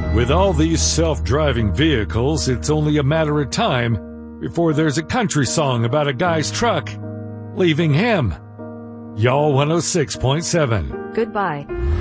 With all these self-driving vehicles, it's only a matter of time before there's a country song about a guy's truck leaving him. Y'all 106.7. Goodbye.